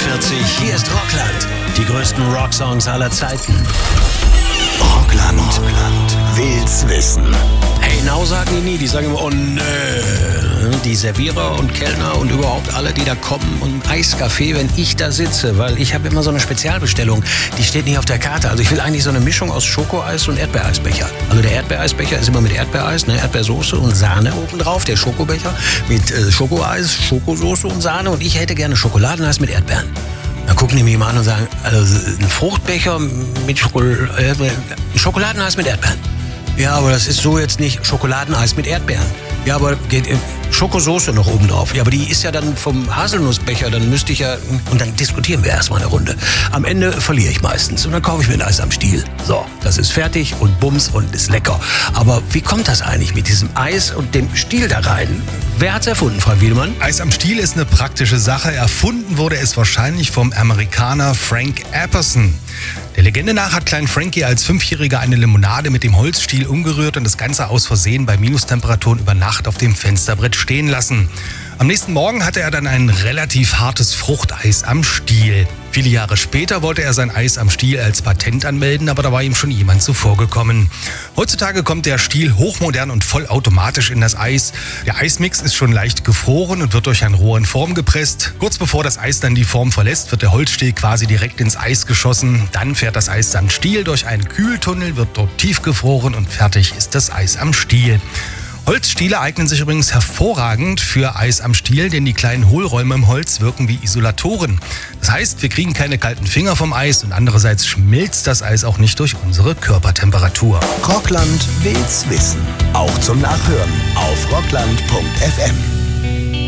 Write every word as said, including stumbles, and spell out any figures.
neunundvierzig, hier ist Rockland. Die größten Rocksongs aller Zeiten. Rockland. Rockland. Will's wissen. Hey, now sagen die nie. Die sagen immer, oh nö. Die Servierer und Kellner und überhaupt alle, die da kommen und Eiskaffee, wenn ich da sitze. Weil ich habe immer so eine Spezialbestellung. Die steht nicht auf der Karte. Also ich will eigentlich so eine Mischung aus Schokoeis und Erdbeereisbecher. Also der Erdbeereisbecher ist immer mit Erdbeereis, ne, Erdbeersoße und Sahne obendrauf. Der Schokobecher mit äh, Schokoeis, Schokosoße und Sahne. Und ich hätte gerne Schokoladeneis mit Erdbeeren. Dann gucken die mich mal an und sagen, also ein Fruchtbecher mit Schokol- äh, ein Schokoladeneis mit Erdbeeren. Ja, aber das ist so jetzt nicht Schokoladeneis mit Erdbeeren. Ja, aber geht äh, Schokosoße noch oben drauf. Ja, aber die ist ja dann vom Haselnussbecher, dann müsste ich ja... Und dann diskutieren wir erstmal eine Runde. Am Ende verliere ich meistens und dann kaufe ich mir ein Eis am Stiel. So, das ist fertig und bums und ist lecker. Aber wie kommt das eigentlich mit diesem Eis und dem Stiel da rein? Wer hat's erfunden, Frank Wiedemann? Eis am Stiel ist eine praktische Sache. Erfunden wurde es wahrscheinlich vom Amerikaner Frank Apperson. Der Legende nach hat Klein Frankie als Fünfjähriger eine Limonade mit dem Holzstiel umgerührt und das Ganze aus Versehen bei Minustemperaturen über Nacht auf dem Fensterbrett stehen lassen. Am nächsten Morgen hatte er dann ein relativ hartes Fruchteis am Stiel. Viele Jahre später wollte er sein Eis am Stiel als Patent anmelden, aber da war ihm schon jemand zuvorgekommen. Heutzutage kommt der Stiel hochmodern und vollautomatisch in das Eis. Der Eismix ist schon leicht gefroren und wird durch ein Rohr in Form gepresst. Kurz bevor das Eis dann die Form verlässt, wird der Holzstiel quasi direkt ins Eis geschossen. Dann fährt das Eis am Stiel durch einen Kühltunnel, wird dort tiefgefroren und fertig ist das Eis am Stiel. Holzstiele eignen sich übrigens hervorragend für Eis am Stiel, denn die kleinen Hohlräume im Holz wirken wie Isolatoren. Das heißt, wir kriegen keine kalten Finger vom Eis und andererseits schmilzt das Eis auch nicht durch unsere Körpertemperatur. Rockland will's wissen. Auch zum Nachhören auf rockland punkt f m.